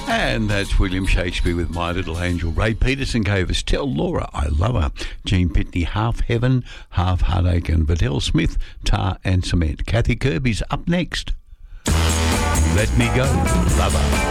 And that's William Shakespeare with My Little Angel. Ray Peterson gave us Tell Laura I Love Her. Gene Pitney, Half Heaven, Half Heartache. And Vidal Smith, Tar and Cement. Kathy Kirby's up next. Let Me Go, Lover.